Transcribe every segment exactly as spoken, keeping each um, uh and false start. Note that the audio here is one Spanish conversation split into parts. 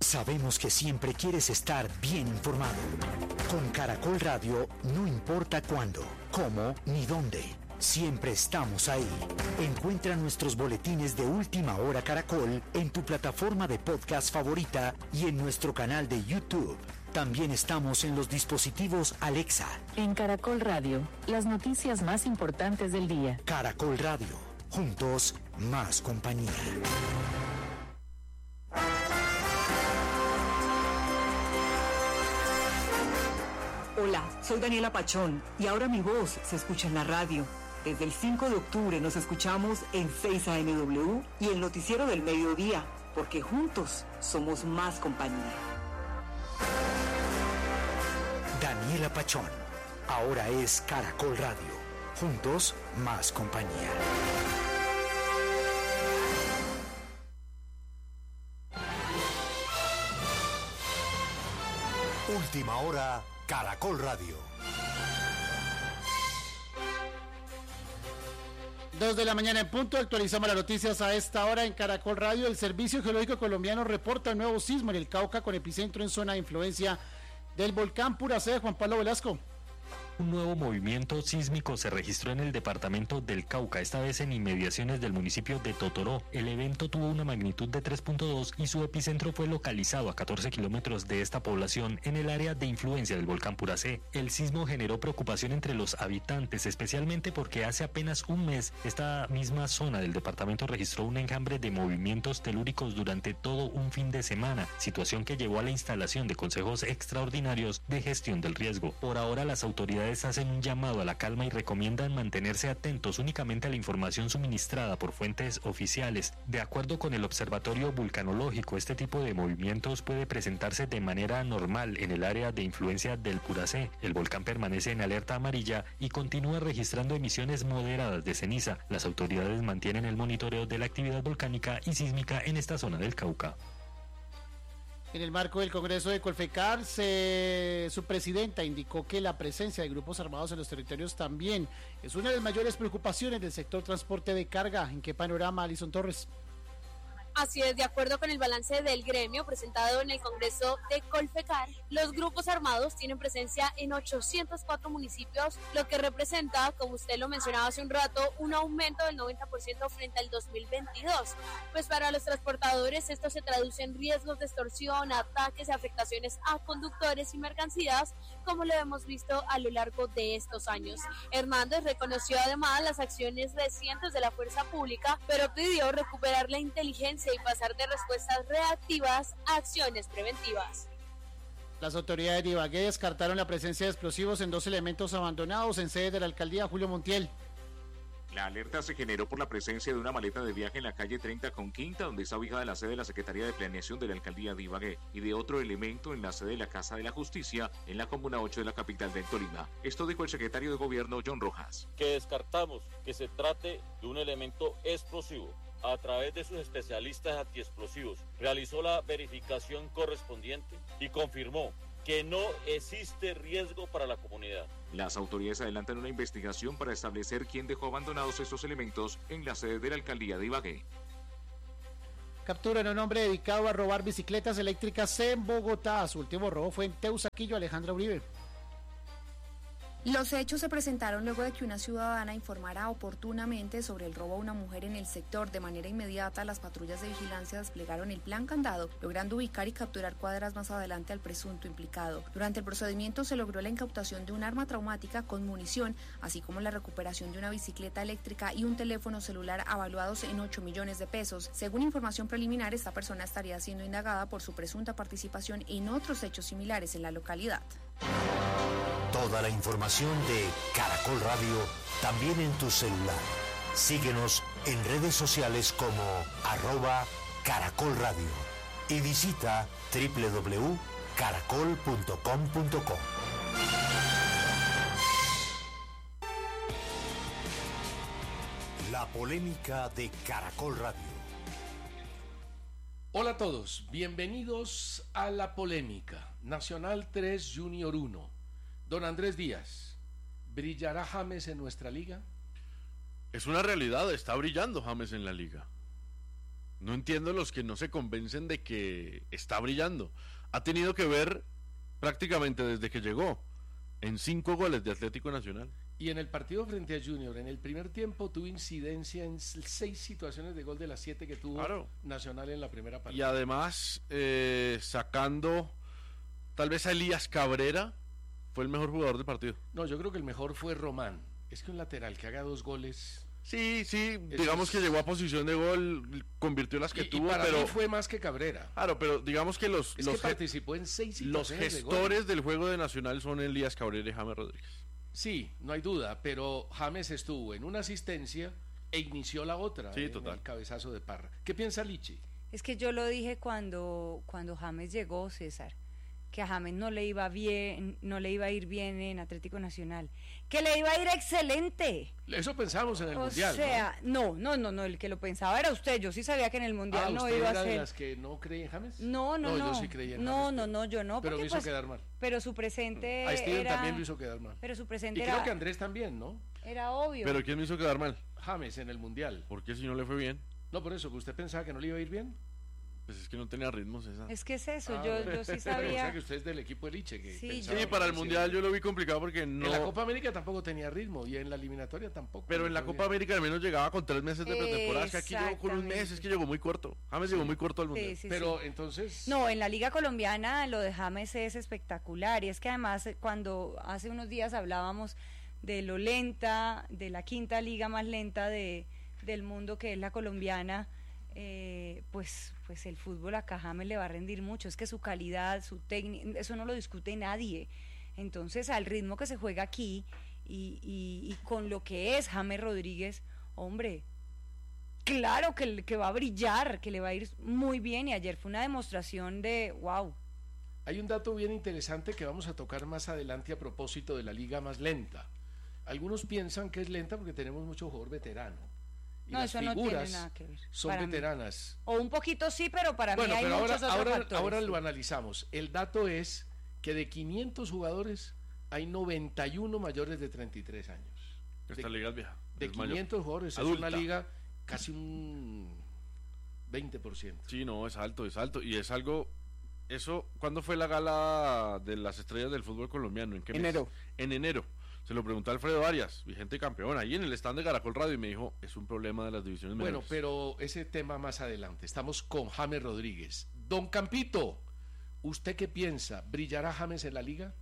Sabemos que siempre quieres estar bien informado. Con Caracol Radio, no importa cuándo, cómo ni dónde. Siempre estamos ahí. Encuentra nuestros boletines de Última Hora Caracol en tu plataforma de podcast favorita y en nuestro canal de YouTube. También estamos en los dispositivos Alexa. En Caracol Radio, las noticias más importantes del día. Caracol Radio, juntos, más compañía. Hola, soy Daniela Pachón y ahora mi voz se escucha en la radio. Desde el cinco de octubre nos escuchamos en seis A M W y el noticiero del mediodía, porque juntos somos más compañía. Daniela Pachón, ahora es Caracol Radio. Juntos, más compañía. Última Hora, Caracol Radio. Dos de la mañana en punto, actualizamos las noticias a esta hora en Caracol Radio. El Servicio Geológico Colombiano reporta un nuevo sismo en el Cauca con epicentro en zona de influencia del volcán Puracé. Juan Pablo Velasco. Un nuevo movimiento sísmico se registró en el departamento del Cauca, esta vez en inmediaciones del municipio de Totoró. El evento tuvo una magnitud de tres punto dos y su epicentro fue localizado a catorce kilómetros de esta población, en el área de influencia del volcán Puracé. El sismo generó preocupación entre los habitantes, especialmente porque hace apenas un mes esta misma zona del departamento registró un enjambre de movimientos telúricos durante todo un fin de semana, situación que llevó a la instalación de consejos extraordinarios de gestión del riesgo. Por ahora, las autoridades hacen un llamado a la calma y recomiendan mantenerse atentos únicamente a la información suministrada por fuentes oficiales. De acuerdo con el Observatorio Vulcanológico, este tipo de movimientos puede presentarse de manera normal en el área de influencia del Puracé. El volcán permanece en alerta amarilla y continúa registrando emisiones moderadas de ceniza. Las autoridades mantienen el monitoreo de la actividad volcánica y sísmica en esta zona del Cauca. En el marco del Congreso de Colfecar, se, su presidenta indicó que la presencia de grupos armados en los territorios también es una de las mayores preocupaciones del sector transporte de carga. ¿En qué panorama, Alison Torres? Así es, de acuerdo con el balance del gremio presentado en el Congreso de Colfecar, los grupos armados tienen presencia en ochocientos cuatro municipios, lo que representa, como usted lo mencionaba hace un rato, un aumento del noventa por ciento frente al dos mil veintidós. Pues para los transportadores esto se traduce en riesgos de extorsión, ataques y afectaciones a conductores y mercancías, como lo hemos visto a lo largo de estos años. Hernández reconoció además las acciones recientes de la fuerza pública, pero pidió recuperar la inteligencia y pasar de respuestas reactivas a acciones preventivas. Las autoridades de Ibagué descartaron la presencia de explosivos en dos elementos abandonados en sede de la alcaldía. Julio Montiel. La alerta se generó por la presencia de una maleta de viaje en la calle treinta con Quinta, donde está ubicada la sede de la Secretaría de Planeación de la Alcaldía de Ibagué, y de otro elemento en la sede de la Casa de la Justicia, en la Comuna ocho de la capital del Tolima. Esto dijo el secretario de Gobierno, John Rojas. Que descartamos que se trate de un elemento explosivo. A través de sus especialistas antiexplosivos, realizó la verificación correspondiente y confirmó que no existe riesgo para la comunidad. Las autoridades adelantan una investigación para establecer quién dejó abandonados estos elementos en la sede de la alcaldía de Ibagué. Capturan a un hombre dedicado a robar bicicletas eléctricas en Bogotá. Su último robo fue en Teusaquillo. Alejandra Uribe. Los hechos se presentaron luego de que una ciudadana informara oportunamente sobre el robo a una mujer en el sector. De manera inmediata, las patrullas de vigilancia desplegaron el plan candado, logrando ubicar y capturar cuadras más adelante al presunto implicado. Durante el procedimiento se logró la incautación de un arma traumática con munición, así como la recuperación de una bicicleta eléctrica y un teléfono celular avaluados en ocho millones de pesos. Según información preliminar, esta persona estaría siendo indagada por su presunta participación en otros hechos similares en la localidad. Toda la información de Caracol Radio también en tu celular. Síguenos en redes sociales como arroba Caracol Radio y visita doble u doble u doble u punto caracol punto com punto co. La polémica de Caracol Radio. Hola a todos, bienvenidos a La Polémica. Nacional tres Junior uno. Don Andrés Díaz, ¿brillará James en nuestra liga? Es una realidad, está brillando James en la liga. No entiendo los que no se convencen de que está brillando. Ha tenido que ver prácticamente desde que llegó en cinco goles de Atlético Nacional. Y en el partido frente a Junior, en el primer tiempo tuvo incidencia en seis situaciones de gol de las siete que tuvo claro. Nacional en la primera parte. Y además, eh, sacando tal vez a Elías Cabrera, fue el mejor jugador del partido. No, yo creo que el mejor fue Román. Es que un lateral que haga dos goles... Sí, sí, digamos es... que llegó a posición de gol, convirtió las que y, tuvo, y para pero mí fue más que Cabrera. Claro, pero digamos que los es los que participó en seis los gestores de del juego de Nacional son Elías Cabrera y James Rodríguez. Sí, no hay duda, pero James estuvo en una asistencia e inició la otra, sí, en total. el cabezazo de Parra. ¿Qué piensa Lichi? Es que yo lo dije cuando cuando James llegó, César, que a James no le iba bien, no le iba a ir bien en Atlético Nacional, que le iba a ir excelente. Eso pensamos en el o Mundial, O sea, ¿no? no, no, no, el que lo pensaba era usted. Yo sí sabía que en el Mundial ah, no ¿usted iba era a ser. de las que no creía en James? No, no, no. No, yo sí creía en no, James. No, no, yo no. Pero porque, me hizo pues, quedar mal. Pero su presente A Steven era... también lo hizo quedar mal. Pero su presente y era... creo que Andrés también, ¿no? Era obvio. ¿Pero quién me hizo quedar mal? James en el Mundial. ¿Por qué si no le fue bien? No, por eso, que usted pensaba que no le iba a ir bien. Pues es que no tenía ritmo, César. Es que es eso, ah, yo, yo sí sabía. Pero, o sea que usted es del equipo de Liche. Que sí, sí para el Mundial yo lo vi complicado porque no... En la Copa América tampoco tenía ritmo y en la eliminatoria tampoco. Pero en la Copa bien. América al menos llegaba con tres meses de pretemporada. Es que aquí llegó con un mes, es que llegó muy corto. James sí. llegó muy corto al Mundial. Sí, sí, pero sí. entonces... No, en la Liga Colombiana lo de James es espectacular. Y es que además cuando hace unos días hablábamos de lo lenta, de la quinta liga más lenta de, del mundo que es la colombiana... Eh, pues pues el fútbol acá James le va a rendir mucho, es que su calidad, su técnica, eso no lo discute nadie. Entonces al ritmo que se juega aquí y, y, y con lo que es James Rodríguez, hombre, claro que, que va a brillar, que le va a ir muy bien, y ayer fue una demostración de wow. Hay un dato bien interesante que vamos a tocar más adelante a propósito de la liga más lenta. Algunos piensan que es lenta porque tenemos mucho jugador veterano. Y no, las eso no figuras tiene nada que ver. Son veteranas. Mí. O un poquito sí, pero para bueno, mí hay pero muchos ahora, otros ahora, factores. ahora lo analizamos. El dato es que de quinientos jugadores hay noventa y uno mayores de treinta y tres años. Esta de, liga es vieja. De es quinientos mayor. jugadores Adulta. Es una liga casi un veinte por ciento. Sí, no, es alto, es alto. Y es algo... Eso, ¿cuándo fue la gala de las estrellas del fútbol colombiano? ¿En qué mes? Enero. En enero. Se lo preguntó a Alfredo Arias, vigente campeón, ahí en el stand de Caracol Radio, y me dijo, es un problema de las divisiones menores. Bueno, pero ese tema más adelante. Estamos con James Rodríguez. Don Campito, ¿usted qué piensa? ¿Brillará James en la liga?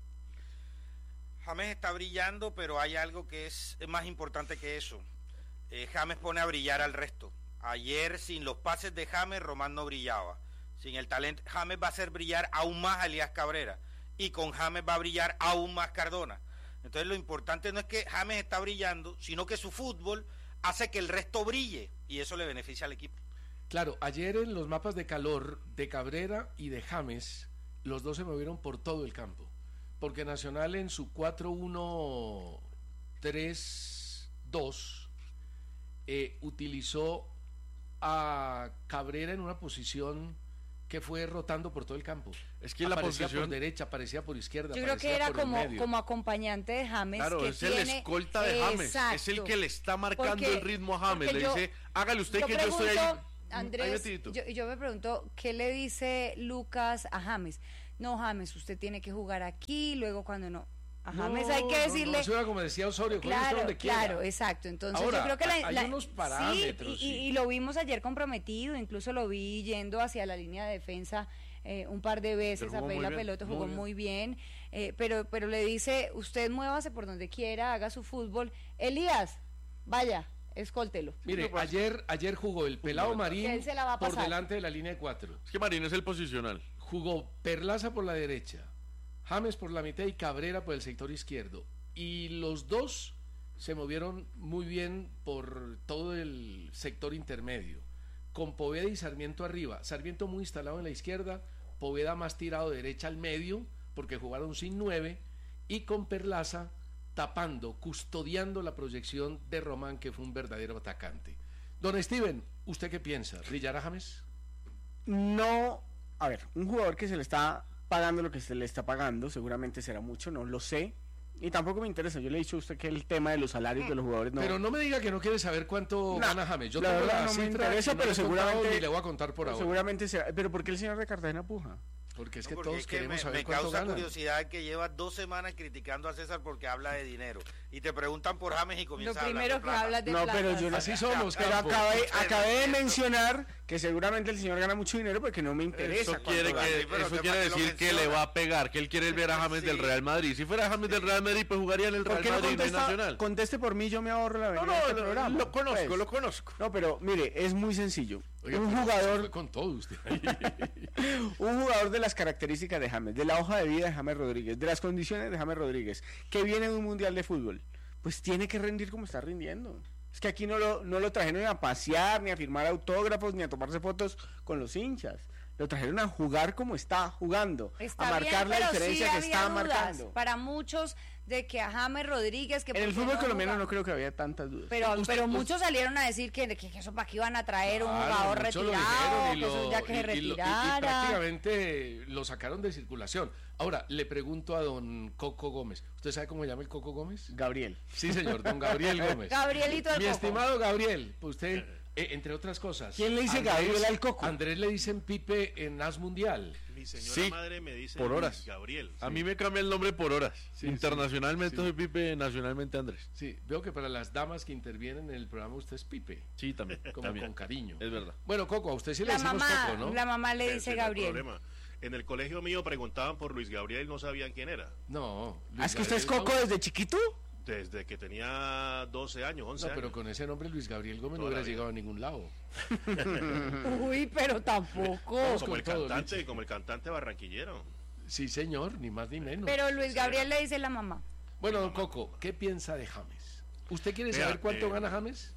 James está brillando, pero hay algo que es más importante que eso. Eh, James pone a brillar al resto. Ayer, sin los pases de James, Román no brillaba. Sin el talento, James va a hacer brillar aún más a Elías Cabrera. Y con James va a brillar aún más Cardona. Entonces lo importante no es que James está brillando, sino que su fútbol hace que el resto brille, y eso le beneficia al equipo. Claro, ayer en los mapas de calor de Cabrera y de James, los dos se movieron por todo el campo, porque Nacional en su cuatro uno tres dos eh, utilizó a Cabrera en una posición que fue rotando por todo el campo. Es que aparecía la posición por derecha, aparecía por izquierda. Yo creo que era como, como acompañante de James. Claro, que es tiene, el escolta de James. Exacto, es el que le está marcando porque, el ritmo a James. Le yo, dice, hágale usted yo que pregunto, yo estoy ahí. Andrés, ahí yo, yo me pregunto, ¿qué le dice Lucas a James? No, James, usted tiene que jugar aquí, luego cuando no. A James no, hay que decirle. No, no, eso era como decía Osorio, claro, donde claro, exacto. Entonces ahora, yo creo que la, hay la, unos parámetros. Sí, y, sí. Y, y lo vimos ayer comprometido, incluso lo vi yendo hacia la línea de defensa eh, un par de veces a pedir la pelota, jugó muy bien, muy bien eh, pero, pero le dice, usted muévase por donde quiera, haga su fútbol. Elías, vaya, escóltelo. Mire, ayer, ayer jugó el pelado Marín por delante de la línea de cuatro. Es que Marín es el posicional. Jugó Perlaza por la derecha, James por la mitad y Cabrera por el sector izquierdo. Y los dos se movieron muy bien por todo el sector intermedio, con Poveda y Sarmiento arriba. Sarmiento muy instalado en la izquierda, Poveda más tirado derecha al medio, porque jugaron sin nueve, y con Perlaza tapando, custodiando la proyección de Román, que fue un verdadero atacante. Don Steven, ¿usted qué piensa? ¿Brillará James? No, a ver, un jugador que se le está pagando lo que se le está pagando, seguramente será mucho, no lo sé, Y tampoco me interesa, yo le he dicho a usted que el tema de los salarios de los jugadores no... Pero no me diga que no quiere saber cuánto No, gana James. Yo la tengo verdad la no me cifra interesa, y no pero le he contado seguramente... ni le voy a contar por ahora. Seguramente será... Pero ¿por qué el señor de Cartagena puja? Porque es No, que porque todos es que queremos me, saber me cuánto causa ganan. curiosidad que lleva dos semanas criticando a César porque habla de dinero. Y te preguntan por James y comienza a hablar de plata. No, pero yo Así somos, pero Campo. acabé, acabé de mencionar que seguramente el señor gana mucho dinero porque no me interesa. Eso quiere, cuánto que, gana. eso quiere decir que le va a pegar, que él quiere ver a James del Real Madrid. Si fuera James del Real Madrid, pues jugaría en el ¿Por Real qué no Madrid, no en contesta, Nacional. conteste por mí, yo me ahorro la venida no, de este lo- programa? lo conozco, Pues. lo conozco. No, pero mire, es muy sencillo. Oiga, un pero jugador se fue con todo usted. un jugador de las características de James, de la hoja de vida de James Rodríguez, de las condiciones de James Rodríguez, que viene de un mundial de fútbol, pues tiene que rendir como está rindiendo. Es que aquí no lo, no lo trajeron a pasear, ni a firmar autógrafos, ni a tomarse fotos con los hinchas. Lo trajeron a jugar como está jugando, Está a marcar bien, la pero diferencia sí que había está dudas marcando. para muchos de que a James Rodríguez que En el por qué fútbol no colombiano jugaba. no creo que había tantas dudas. pero Usted- pero usted- muchos salieron a decir que, que, que eso para qué iban a traer un Claro, jugador muchos lo retirado, dijeron y que eso lo- ya que se y- y lo- y- y retirara. prácticamente lo sacaron de circulación. Ahora, le pregunto a don Coco Gómez. ¿Usted sabe cómo se llama el Coco Gómez? Gabriel. Sí, señor, don Gabriel Gómez. Gabrielito el Mi Coco. estimado Gabriel, pues usted, eh, entre otras cosas. ¿Quién le dice Gabriel al Coco? Andrés le dicen Pipe en As Mundial. Mi señora Sí, madre me dice por Luis horas. Gabriel. A mí me cambia el nombre por horas. Sí, Internacionalmente sí. soy Pipe, nacionalmente Andrés. Sí, veo que para las damas que intervienen en el programa usted es Pipe. Sí, también. Como también. con cariño. Es verdad. Bueno, Coco, a usted sí le La decimos mamá, Coco, ¿no? la mamá le Ese dice no es el Gabriel. problema. En el colegio mío preguntaban por Luis Gabriel y no sabían quién era. No. Ah, ¿es que usted es Gabriel Coco Gómez. desde chiquito? Desde que tenía doce años, once No, pero años. con ese nombre Luis Gabriel Gómez no Toda la hubiera vida. llegado a ningún lado. Uy, pero tampoco. Vamos Como con el todo, cantante, Luis. como el cantante barranquillero. Sí, señor, ni más ni menos. Pero Luis Gabriel le dice la mamá. Bueno, don Coco, ¿qué piensa de James? ¿Usted quiere Vea, saber cuánto eh, gana James?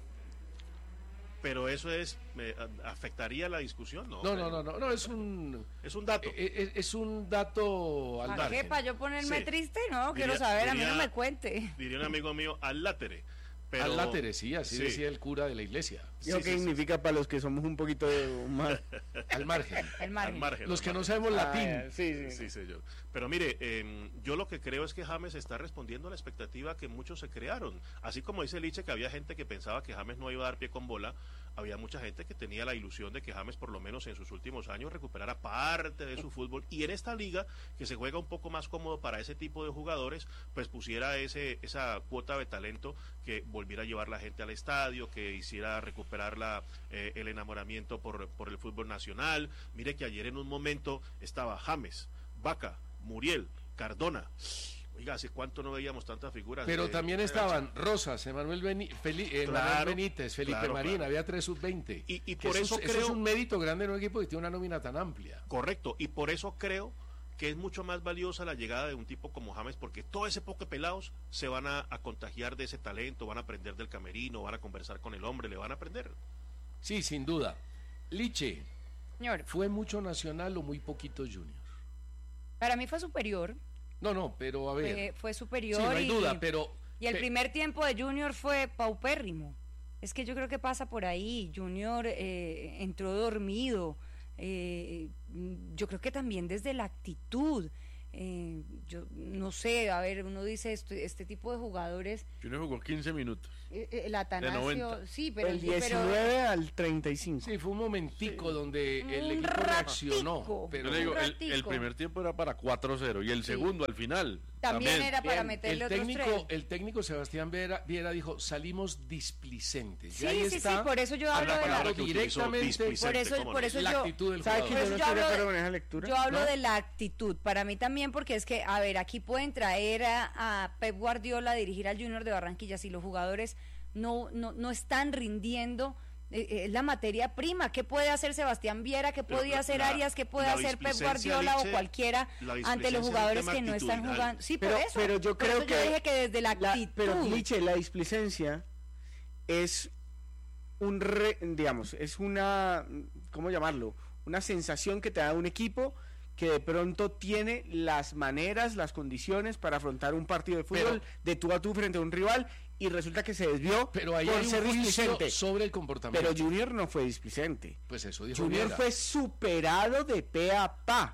Pero eso es, me, a- ¿afectaría la discusión? No, No, no, no, no, no, es un Es un dato. eh, eh, es un dato al ¿Para qué? margen. ¿Para yo ponerme Sí. triste? No, quiero Diría- saber, a mí diría- no me cuente. Diría un amigo mío, al látere. Pero, Al látere, sí, así sí. decía el cura de la iglesia. ¿Y eso Sí, qué sí, sí. significa para los que somos un poquito más... Al margen. El Al margen. margen, Los al que no margen. sabemos Ah, latín. sí, sí. Sí, señor. Pero mire, eh, yo lo que creo es que James está respondiendo a la expectativa que muchos se crearon. Así como dice Liche que había gente que pensaba que James no iba a dar pie con bola, había mucha gente que tenía la ilusión de que James por lo menos en sus últimos años recuperara parte de su fútbol y en esta liga que se juega un poco más cómodo para ese tipo de jugadores, pues pusiera ese esa cuota de talento que volviera a llevar la gente al estadio, que hiciera recuperar la, eh, el enamoramiento por, por el fútbol nacional. Mire que ayer en un momento estaba James, Vaca, Muriel, Cardona. Oiga, ¿hace cuánto no veíamos tantas figuras? Pero de- también de estaban Rosas, Emanuel, Beni- Feli- Emanuel Claro, Benítez, Felipe claro, Marín, claro. había tres sub veinte. Y, y Que por eso, es, creo... es un mérito grande en un equipo que tiene una nómina tan amplia. Correcto, y por eso creo que es mucho más valiosa la llegada de un tipo como James, porque todo ese poco de pelados se van a, a contagiar de ese talento, van a aprender del camerino, van a conversar con el hombre, le van a aprender. Sí, sin duda. Liche, Señor, ¿fue mucho Nacional o muy poquito Junior? para mí fue superior. No, no, pero a ver. Fue, fue superior. Sí, no hay y, duda, pero... y el pe- primer tiempo de Junior fue paupérrimo. Es que yo creo que pasa por ahí. Junior eh, entró dormido. eh, yo creo que también desde la actitud. eh, yo no sé, a ver, uno dice este, este tipo de jugadores. Junior jugó quince minutos. eh, eh, el Atanasio, noventa. sí, pero Del pero- diecinueve al treinta y cinco. Sí, fue un momentico donde el Un equipo reaccionó. Pero Yo le digo, un el, ratico. el primer tiempo era para cuatro cero y el segundo al final. También era para Bien, meterle el otros técnico, tres. el técnico Sebastián Viera, Viera dijo, salimos displicentes. Sí, Y ahí sí, sí, está por eso yo hablo de la hablando que utilizó, directamente displicente, por eso, ¿cómo por no? eso la yo, actitud del ¿Sabe que jugador. yo no Pues yo estoy de hablo acuerdo de- con esa lectura? Yo hablo ¿No? de la actitud, para mí también, porque es que, a ver, aquí pueden traer a, a Pep Guardiola a dirigir al Junior de Barranquilla, si los jugadores no, no, no están rindiendo, eh, eh, es la materia prima. ¿Qué puede hacer Sebastián Viera? ¿Qué Pero podía la- hacer la- Arias? ¿Qué puede la hacer Pep displicencia, Guardiola Liche, o cualquiera la ante displicencia los es un jugadores tema que no están actitudinal. jugando? Sí, Pero, por eso. pero yo Por creo eso que... yo dije que desde la la- actitud. pero, Liche, la displicencia es un, re- digamos, es una, ¿cómo llamarlo? Una sensación que te da un equipo que de pronto tiene las maneras, las condiciones para afrontar un partido de fútbol de tú a tú frente a un rival y resulta que se desvió Pero ahí por hay un ser juicio displicente. sobre el comportamiento. Pero Junior no fue displicente. Pues eso dijo Junior Viera. fue superado de pe a pa.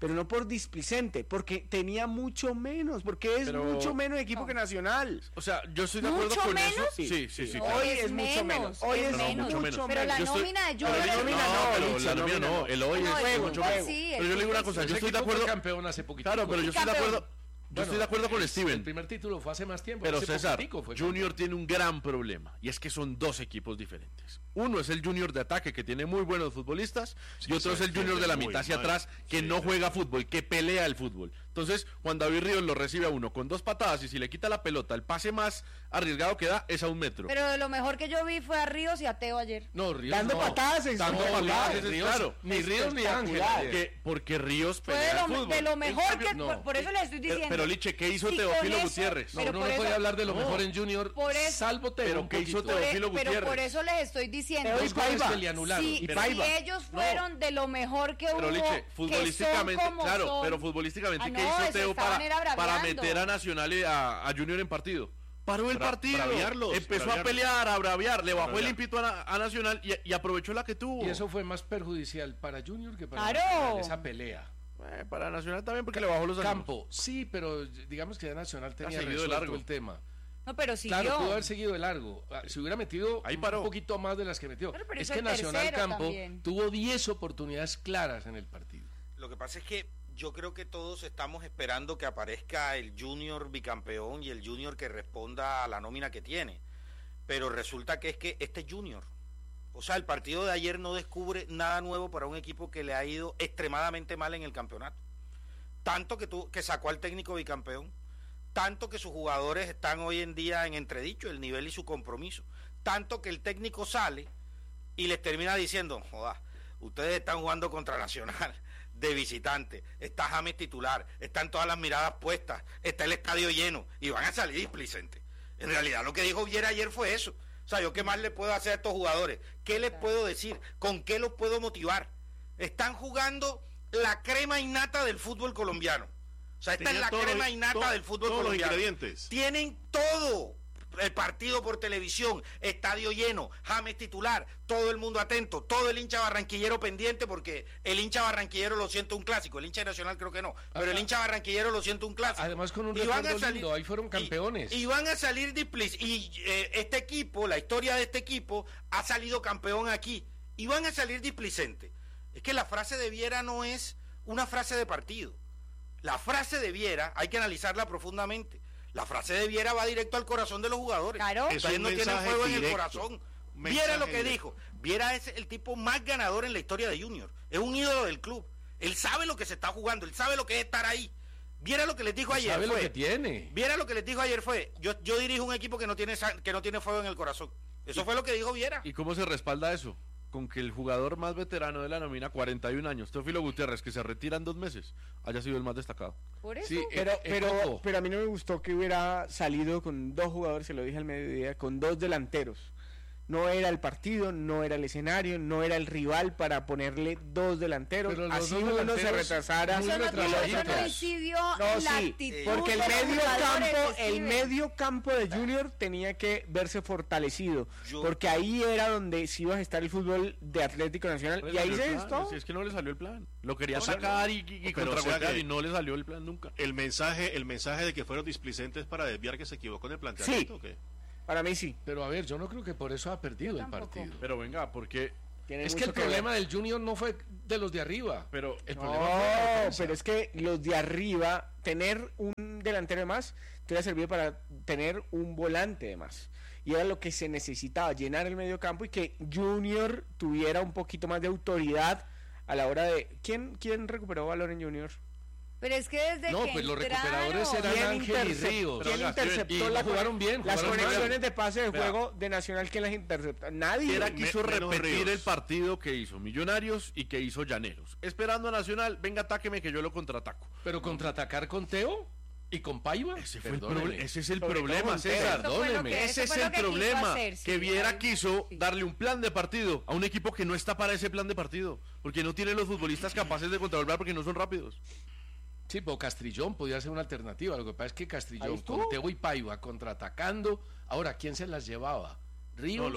pero no por displicente, porque tenía mucho menos, porque es Pero- mucho menos equipo que Nacional. O sea, yo estoy de acuerdo ¿Mucho con menos? eso. Sí, Sí, sí, sí. sí. claro. Hoy es mucho menos. Hoy es No, menos. mucho menos. Pero la Yo estoy- nómina de Pero Junior la es nómina menos. no, pero Licha, la nómina nómina no, no. el hoy No, es el mucho fútbol menos. sí, el Pero yo le digo una fútbol cosa, sí. yo Ese estoy de equipo fue acuerdo. campeón hace poquito. Claro, pero yo estoy de acuerdo. Yo estoy de acuerdo con El Steven. primer título fue hace más tiempo. Pero hace César, poquitico fue Junior tiene un gran problema y es que son dos equipos diferentes. Uno es el Junior de ataque que tiene muy buenos futbolistas Sí, y otro se es el Junior de la defiende mitad hacia muy mal. atrás que Sí, no sí. juega fútbol, que pelea el fútbol. Entonces, Juan David Ríos lo recibe a uno con dos patadas y si le quita la pelota, el pase más arriesgado que da es a un metro. Pero lo mejor que yo vi fue a Ríos y a Teo ayer. No, Ríos Dando no. patadas en Dando no, patadas, Ríos, es Ríos, claro. ni Ríos ni Ángel. espectacular. ayer. Que- porque Ríos Fue de pelea el lo, fútbol. de lo En mejor cambio, que... no. Por, por eso les estoy Pero, diciendo. pero Liche, ¿qué hizo Y Teófilo con eso- Gutiérrez? No, pero uno por no puede eso- hablar de lo No. mejor en Junior, Por eso- salvo Teo. Pero un ¿qué hizo poquito. Por e- Teófilo pero Gutiérrez. por eso les estoy diciendo. Teo y Dos goles Paiva. que le anularon. Si, Y si Paiva. ellos fueron de lo mejor que Pero hubo, Liche, que futbolísticamente, son como claro, son. pero futbolísticamente, Ah, ¿qué no, hizo se Teo estaban para, era para braviando. meter a Nacional y a, a Junior en partido? Paró el Bra- partido, braviarlos, empezó a braviarlos. pelear, a braviar, le bajó el Braviar. ímpetu a, Na- a Nacional y, y aprovechó la que tuvo. Y eso fue más perjudicial para Junior que para Claro. Nacional, esa pelea. Eh, para Nacional también porque le bajó los ánimos. Campo, sí, pero digamos que ya Nacional tenía seguido de resuelto largo. el tema. No, pero siguió. Claro, pudo haber seguido de largo. Ah, Si hubiera metido Ahí un paró. poquito más de las que metió. Pero- pero es hizo que el Nacional tercero Campo también. tuvo diez oportunidades claras en el partido. Lo que pasa es que yo creo que todos estamos esperando que aparezca el Junior bicampeón y el Junior que responda a la nómina que tiene. Pero resulta que es que este es Junior. O sea, el partido de ayer no descubre nada nuevo para un equipo que le ha ido extremadamente mal en el campeonato. Tanto que, tu, que sacó al técnico bicampeón, tanto que sus jugadores están hoy en día en entredicho, el nivel y su compromiso. Tanto que el técnico sale y les termina diciendo, joda, ustedes están jugando contra Nacional de visitante, está James titular, están todas las miradas puestas, está el estadio lleno y van a salir displicentes. En realidad lo que dijo Viera ayer fue eso. O sea, ¿yo qué más le puedo hacer a estos jugadores? ¿Qué les puedo decir? ¿Con qué los puedo motivar? Están jugando la crema innata del fútbol colombiano. O sea, esta Tenían es la todos crema los- innata todo- del fútbol todos los colombiano. ingredientes. Tienen todo. El partido por televisión, estadio lleno, James titular, todo el mundo atento, todo el hincha barranquillero pendiente, porque el hincha barranquillero lo siente un clásico, el hincha nacional creo que no, pero el hincha barranquillero lo siente un clásico. Además con un Y van a recuerdo salir- lindo, ahí fueron campeones. Y, y van a salir displic- Y eh, este equipo, la historia de este equipo, ha salido campeón aquí. Y van a salir displicentes. Es que la frase de Viera no es una frase de partido. La frase de Viera hay que analizarla profundamente. La frase de Viera va directo al corazón de los jugadores. Claro. Es Ustedes un no tienen mensaje fuego en el directo. corazón. Un Viera lo mensaje que directo. dijo. Viera es el tipo más ganador en la historia de Junior. Es un ídolo del club. Él sabe lo que se está jugando. Él sabe lo que es estar ahí. Viera lo que les dijo ayer. Sabe lo fue, que tiene. Viera lo que les dijo ayer fue, yo, yo dirijo un equipo que no tiene sa- que no tiene fuego en el corazón. Eso fue lo que dijo Viera. ¿Y cómo se respalda eso? Con que el jugador más veterano de la nómina, cuarenta y un años, Teófilo Gutiérrez, que se retira en dos meses, haya sido el más destacado. Por eso. Sí, Pero, eh, eh, pero, Coco. pero a mí no me gustó que hubiera salido con dos jugadores, se lo dije al mediodía, con dos delanteros. No era el partido, no era el escenario, no era el rival para ponerle dos delanteros. Pero los Así dos uno se delanteros retrasara. muy Eso no, y el eso retrasaditos. no incidió No, en la sí, actitud porque el de los medio jugadores, campo, el Steven. medio campo de Junior tenía que verse fortalecido, Yo- porque ahí era donde sí iba a estar el fútbol de Atlético Nacional No le y ahí salió se el plan, gestó. Si es que no le salió el plan. Lo quería O sea, sacar y, y, y pero o sea contragolpear que- y no le salió el plan nunca. El mensaje, el mensaje de que fueron displicentes para desviar que se equivocó en el planteamiento. Sí. ¿O qué? Para mí sí. Pero a ver, yo no creo que por eso ha perdido Yo el tampoco. partido. Pero venga, porque... Tiene Es que mucho el problema ver. del Junior no fue de los de arriba. Pero el No, problema fue la defensa. pero es que los de arriba, tener un delantero de más, te hubiera servido para tener un volante de más. Y era lo que se necesitaba, llenar el medio campo y que Junior tuviera un poquito más de autoridad a la hora de... ¿Quién, quién recuperó valor en Junior? Pero es que desde No, que pues los entraron- recuperadores eran ¿Quién Ángel y intercep- Ríos. ¿Quién Pero, interceptó y la no jugaron bien, las jugaron conexiones mal. de pase de Espera. juego de Nacional? ¿Quién las interceptó? Nadie. Era quiso Me- menos repetir Ríos. el partido que hizo Millonarios y que hizo Llaneros. Esperando a Nacional, venga, atáqueme que yo lo contraataco. Pero contraatacar con Teo y con Paiva. Ese, fue el Perdóneme. proble- ese es el Sobre todo problema, con Teo. César. Eso fue lo Perdóneme. que- Ese eso es fue lo el que quiso problema, hacer, sí, que Viera ahí- quiso sí. darle un plan de partido a un equipo que no está para ese plan de partido, porque no tiene los futbolistas capaces de contrarrestar porque no son rápidos. Sí, pero Castrillón podía ser una alternativa. Lo que pasa es que Ahí Castrillón estuvo. con Teo y Paiva contraatacando. Ahora, ¿quién se las llevaba? ¿Ríos? No, lo-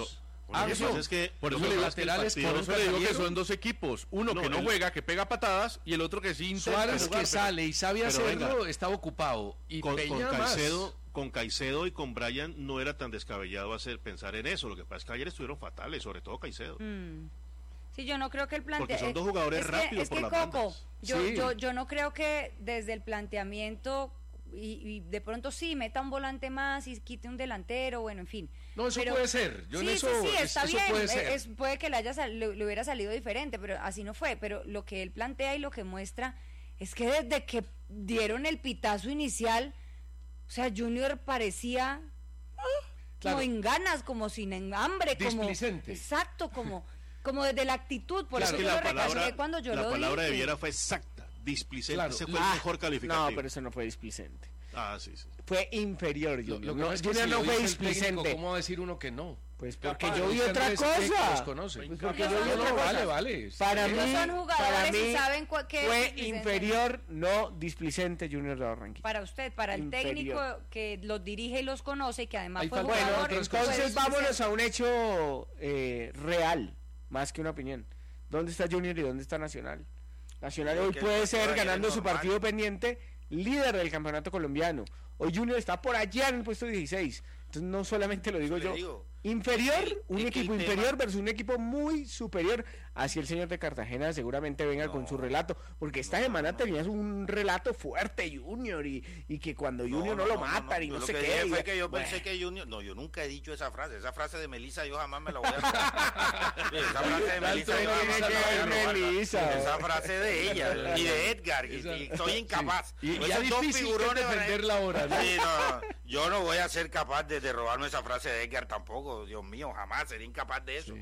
Ah, Lo que pasa es que por eso lo le que digo, pasa es que el laterales, partido- por eso le digo que son dos equipos. Uno No, que no el- juega, que pega patadas, y el otro que sí intenta Suárez jugar, que pero- sale y sabe pero hacerlo, venga, estaba ocupado. Y con, Peña con más. Caicedo, con Caicedo y con Brian no era tan descabellado hacer pensar en eso. Lo que pasa es que ayer estuvieron fatales, sobre todo Caicedo. Mm. Sí, yo no creo que el Porque planteamiento... son dos jugadores es que, rápidos es por que, las Coco, bandas. yo, Sí. yo, yo no creo que desde el planteamiento... Y, y de pronto sí, meta un volante más y quite un delantero, bueno, en fin. No, eso Pero- puede ser. Yo en sí, eso- sí, sí, es- está eso bien. puede ser. Es- puede que le, haya sal- le, le hubiera salido diferente, pero así no fue. Pero lo que él plantea y lo que muestra es que desde que dieron el pitazo inicial, o sea, Junior parecía ah, Claro. como en ganas, como sin en hambre, como Displicente. exacto, como como desde la actitud. Por Claro, eso que yo la lo recalqué palabra, cuando yo la lo palabra de dije. Viera fue exacta, displicente. Claro. Ese fue Ah, el mejor calificativo. No, pero eso no fue displicente. Ah, sí, sí. Fue inferior, Lo, Junior. lo que no, pasa es que Junior si no lo fue dice el técnico, displicente. ¿cómo va a decir uno que no? Pues porque Capaz, yo vi dicen otra Andrés que cosa. los conoce. Pues Capaz, porque yo vi no, otra no, cosa. vale, vale. Para Ellos mí, son jugadores para y mí saben cua- qué es fue displicente. inferior, no displicente Junior de Barranquilla. Para usted, para el Inferior. técnico que los dirige y los conoce y que además Ahí fue falta- jugador. Bueno, otras fue cosas. entonces displicente. vámonos a un hecho eh, real, más que una opinión. ¿Dónde está Junior y dónde está Nacional? Nacional Creo hoy que puede el ser, partido de ayer ganando es su normal. partido pendiente, líder del campeonato colombiano. Hoy Junior está por allá en el puesto dieciséis. Entonces no solamente lo digo Eso le yo. digo. Inferior, Es que- un es que equipo el inferior tema- versus un equipo muy superior. Así el señor de Cartagena seguramente venga No. con su relato, porque esta No, semana no. tenías un relato fuerte Junior y, y que cuando Junior no, lo matan y Yo no lo sé que qué. dije y- fue que yo bueno. pensé que Junior, no, yo nunca he dicho esa frase, esa frase de Melissa yo jamás me la voy a robar. esa frase de Melissa yo jamás me la voy a robar. Melissa. Esa frase de ella y de Edgar, y, Esa- y soy incapaz. Y- y Esos ya dos difícil que figurones van a- defenderla ahora, ¿no? Sí, no, yo no voy a ser capaz de, de robarme esa frase de Edgar tampoco, Dios mío, jamás sería incapaz de eso. Sí.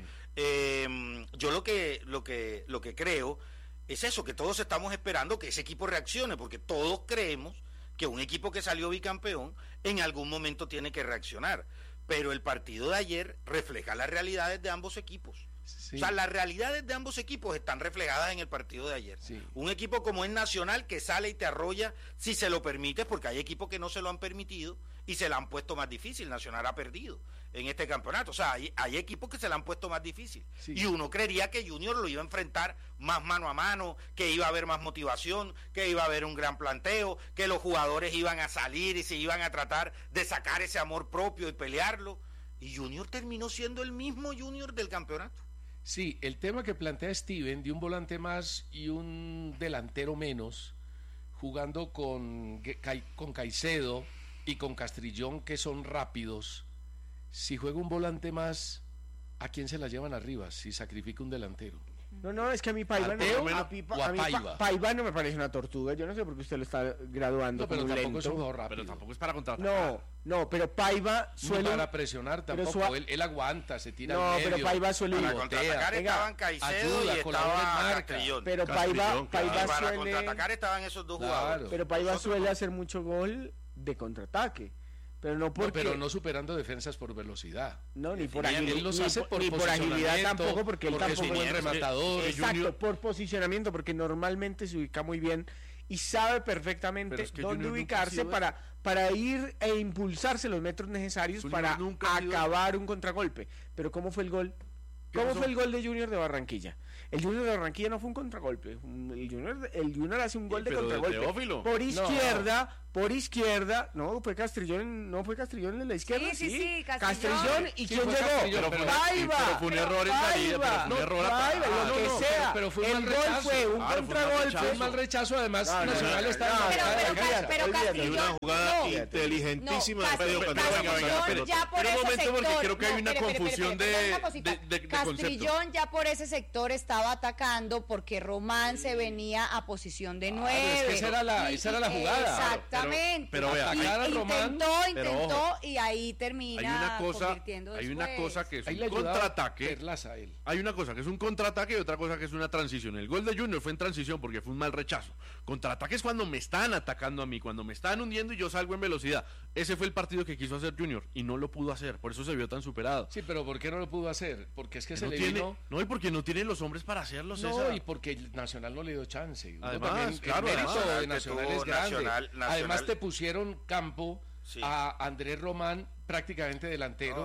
Eh, yo lo que, lo que, lo que creo es eso, que todos estamos esperando que ese equipo reaccione, porque todos creemos que un equipo que salió bicampeón en algún momento tiene que reaccionar. Pero el partido de ayer refleja las realidades de ambos equipos. Sí. O sea, las realidades de ambos equipos están reflejadas en el partido de ayer. Sí. Un equipo como es Nacional que sale y te arrolla si se lo permite, porque hay equipos que no se lo han permitido y se la han puesto más difícil. Nacional ha perdido en este campeonato. O sea, hay, hay equipos que se la han puesto más difícil. Sí. Y uno creería que Junior lo iba a enfrentar más mano a mano, que iba a haber más motivación, que iba a haber un gran planteo, que los jugadores iban a salir y se iban a tratar de sacar ese amor propio y pelearlo. Y Junior terminó siendo el mismo Junior del campeonato. Sí, el tema que plantea Steven de un volante más y un delantero menos, jugando con, Gue- con Caicedo y con Castrillón, que son rápidos. Si juega un volante más, ¿a quién se la llevan arriba? Si sacrifica un delantero. No, no, es que a mí Paiva, ¿A Teo no, a, Pipa- o a a mí Pa- Paiva? Paiva no me parece una tortuga. Yo no sé por qué usted lo está graduando No, pero como tampoco es un lento. jugador rápido. Pero tampoco es para contratar. No, no, pero Paiva No suele... para presionar pero tampoco. sua- Él, él aguanta, se tira No, al medio. pero Paiva suele- Para pivotea. contraatacar Venga, estaban Caicedo ayuda, y colabora en estaba marca. Castrillón. Pero Paiva, Castrillón, Paiva Y para suele... contraatacar estaban esos dos Claro. jugadores. Pero Paiva Nosotros suele no. hacer mucho gol de contraataque. Pero no No, porque... pero no superando defensas por velocidad. No, ni por, Él- agili- él los ni hace por- por ni por agilidad posicionamiento, tampoco, porque él porque es un tampoco buen rematador. Exacto, Junior- por posicionamiento, porque normalmente se ubica muy bien y sabe perfectamente Pero es que dónde Junior nunca ha ubicarse sido para, para ir e impulsarse los metros necesarios Junior para nunca ha sido- acabar un contragolpe. Pero ¿cómo fue el gol? ¿Qué ¿Cómo pasó? fue el gol de Junior de Barranquilla? El Junior de Barranquilla no fue un contragolpe. un- El Junior, el Junior hace un gol de pero de contragolpe. Teófilo. Por No. izquierda, por izquierda. No, fue Castrillón, no fue Castrillón en la izquierda. Sí, sí, sí, Castrillón. Castrillón. ¿Y Sí, quién fue llegó? Castrillón, pero fue- Paiva. pero fue un error en salida, pero fue un error Paiva, atajado. lo que No, no, sea. pero- pero fue un el mal gol rechazo. fue un Claro, fue un mal contragolpe. rechazo. Fue un mal rechazo, además No, no, Nacional no, está no, en no, la Pero, marca pero, de olvídate, Cas- pero olvídate. Castrillón, Una jugada no. inteligentísima No, de medio Castri- campo. venga, venga, Castrillón espere. ya por Espere un ese momento, porque sector- creo que hay no, una espere, espere, confusión espere, de- espere, una cosita. de- de- de Castrillón ya por ese sector estaba atacando porque Román se venía a posición de nueve. es que esa era la- Y- esa era la y- jugada. Exactamente. Pero- pero vea, Y atacar a Román, intentó, pero intentó ojo, y ahí termina Hay una cosa, convirtiendo hay una después. cosa que es Ahí un le ayudaba contraataque. Perlaza a él. Hay una cosa que es un contraataque y otra cosa que es una transición. El gol de Junior fue en transición porque fue un mal rechazo. Contraataque es cuando me están atacando a mí, cuando me están hundiendo y yo salgo en velocidad. Ese fue el partido que quiso hacer Junior y no lo pudo hacer, por eso se vio tan superado. Sí, pero ¿por qué no lo pudo hacer? Porque es que Que se no le tiene, vino... no, y porque no tiene los hombres para hacerlo, No, César. y porque el Nacional no le dio chance. Uno Además, también, claro, el mérito además, de que Nacional tuvo es grande. Nacional- Nacional- Además te pusieron campo Sí. a Andrés Román prácticamente delantero. No,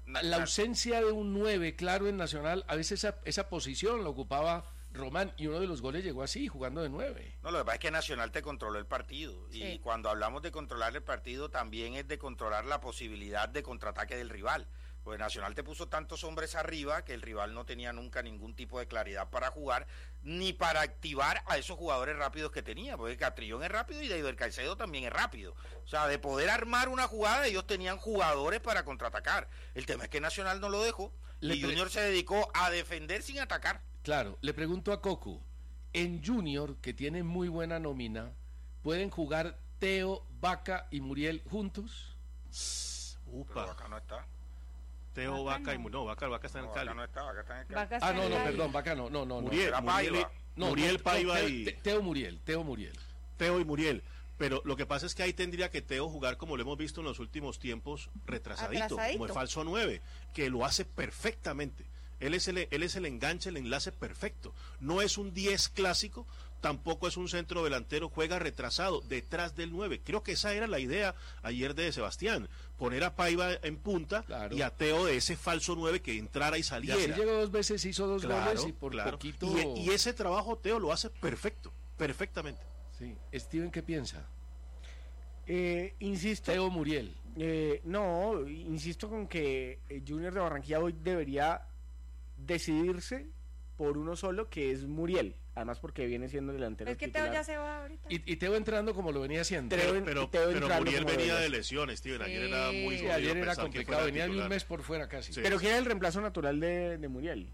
la ausencia de un nueve claro en Nacional, a veces esa, esa posición la ocupaba Román, y uno de los goles llegó así, jugando de nueve. No, lo que pasa es que Nacional te controló el partido. Sí. Y cuando hablamos de controlar el partido, también es de controlar la posibilidad de contraataque del rival. Pues Nacional te puso tantos hombres arriba que el rival no tenía nunca ningún tipo de claridad para jugar, ni para activar a esos jugadores rápidos que tenía, porque Catrillón es rápido y David Caicedo también es rápido. O sea, de poder armar una jugada, ellos tenían jugadores para contraatacar. El tema es que Nacional no lo dejó, Le y Junior se dedicó a defender sin atacar. Claro, le pregunto a Cocu, en Junior, que tiene muy buena nómina, ¿pueden jugar Teo, Vaca y Muriel juntos? Upa. Pero Vaca no está. Teo, Vaca, Vaca no. y no, Vaca, Vaca está en el Cali. Vaca no está, Vaca está en el Cali. Vaca ah, no, no, perdón, Vaca no, no, no. Muriel, no. Muriel, no, Muriel no, Paiva Teo, y... Teo Muriel, Teo Muriel. Teo y Muriel. Pero lo que pasa es que ahí tendría que Teo jugar como lo hemos visto en los últimos tiempos, retrasadito, Atrasadito. como el falso nueve, que lo hace perfectamente. Él es, el, él es el enganche, el enlace perfecto. No es un diez clásico, tampoco es un centro delantero, juega retrasado, detrás del nueve. Creo que esa era la idea ayer de Sebastián, poner a Paiva en punta claro. y a Teo de ese falso nueve que entrara y saliera. Y así llegó dos veces, hizo dos claro, goles y por claro. poquito... Y, y ese trabajo Teo lo hace perfecto, perfectamente. Sí. Steven, ¿qué piensa? Eh, insisto... Teo Muriel. Eh, no, insisto con que Junior de Barranquilla hoy debería decidirse por uno solo, que es Muriel, además porque viene siendo delantero es que titular. Teo ya se va ahorita y, y Teo entrando como lo venía haciendo pero, pero, pero, pero Muriel venía de lesiones, Steven, sí. ayer era muy sí, ayer era complicado, venía de un mes por fuera casi sí. Pero ¿quién era el reemplazo natural de, de Muriel?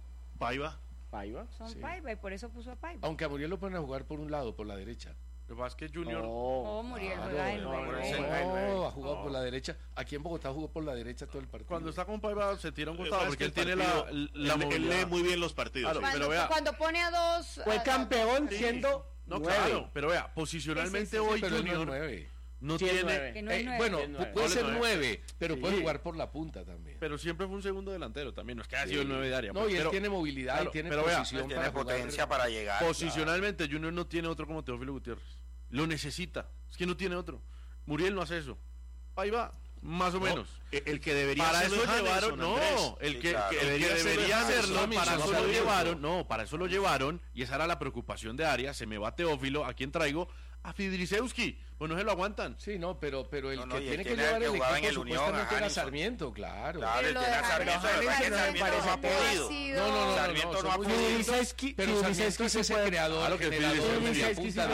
Paiva Paiva son sí. Paiva y por eso puso a Paiva, aunque a Muriel lo ponen a jugar por un lado, por la derecha. Lo que pasa es que Junior... No, oh, Muriel claro, juega en no, no, no, no, ha jugado no. por la derecha. Aquí en Bogotá jugó por la derecha todo el partido. Cuando está con Paiva se tira un costado porque él tiene la, la él, él lee muy bien los partidos. Claro, sí. cuando, pero vea, cuando pone a dos... Fue a, campeón sí. siendo No, nueve. claro, pero vea, posicionalmente sí, sí, sí, hoy pero Junior... No, nueve. no sí, tiene... nueve. No es nueve. Eh, bueno, es nueve. puede ser nueve, nueve, pero sí. puede jugar por la punta también. Pero siempre fue un segundo delantero también, no es que haya sí. sido el nueve de área. No, pues, y él pero, tiene movilidad claro, y tiene pero posición vea, para tiene potencia jugar. para llegar. Posicionalmente claro. Junior no tiene otro como Teófilo Gutiérrez. Lo necesita, es que no tiene otro. Muriel no hace eso. Ahí va, más o no, menos. El que debería para hacerlo eso llevaron, no, el sí, que, claro. que, el que debería hacerlo, hacerlo para no eso lo sabía llevaron, eso. no, para eso lo llevaron, y esa era la preocupación de Arias, se me va Teófilo, ¿a quién traigo? A Fidrisewski, pues no se lo aguantan. Sí, no, pero, pero el no, no, que tiene el que que llevar que el equipo en el supuestamente Unión, era Sarmiento, claro. Claro, el que era Sarmiento, Sarmiento no ha podido. No, no, no, Sarmiento no ha podido. Pero Sarmiento es ese creador, generador de la punta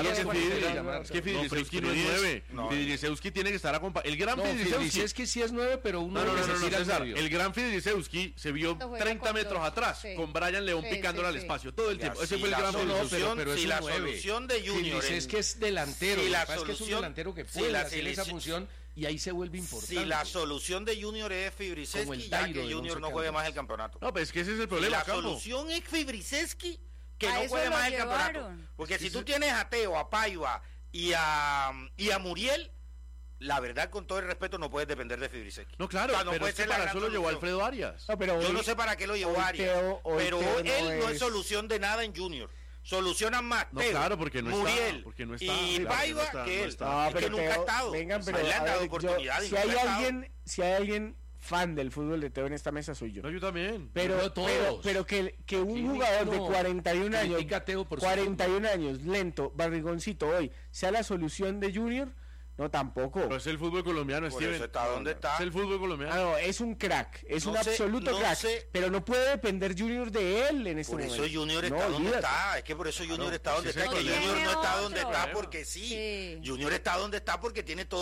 de es que Fidrisewski no es nueve. Fidrisewski tiene que estar acompañado. El gran Fidrisewski sí es nueve, pero uno no, no, no, César, el gran Fidrisewski se vio treinta metros atrás con Brian León picándole al espacio todo el tiempo. Ese fue el gran Fidrisewski. Pero es la solución de Junior es que es delantero, es que es un delantero que puede hacer esa función y ahí se vuelve importante. Si la solución de Junior es Fidrisewski, ya que Junior no juegue más el campeonato. No, pero es que ese es el problema. Si la solución es Fidrisewski, que no juegue más el campeonato. Porque si tú tienes a Teo, a Paiva y a, y a Muriel, la verdad, con todo el respeto, no puedes depender de Fidrisewski. No, claro, o sea, no pero es que para eso lo llevó Alfredo Arias. No, pero hoy, yo no sé para qué lo llevó Arias, Teo, pero Teo él no es... no es solución de nada en Junior. Solucionan más no, Teo, claro, porque no Muriel está, porque no está, y claro, Paiva no está, que no él, está. No, es pero que nunca Teo, ha estado. Vengan, pero le han dado ver, oportunidad yo, y si nunca hay ha alguien, si hay alguien fan del fútbol de Teo en esta mesa soy yo. No, yo también. Pero, no, todos. pero, pero que, que un Aquí jugador no, de cuarenta y un años, cuarenta y un años, lento, barrigoncito hoy, sea la solución de Junior. No, tampoco. Pero es el fútbol colombiano, Por Steven. Eso está donde está. Es el fútbol colombiano. Ah, no, es un crack, es no un sé, absoluto no crack. sé. Pero no puede depender Junior de él en este por momento. Por eso Junior está no, donde olvídate. está. Es que por eso Junior claro, está donde sí, está. sí, Que sí, Junior no está otro. donde está porque sí. sí. Junior está donde está porque tiene todo.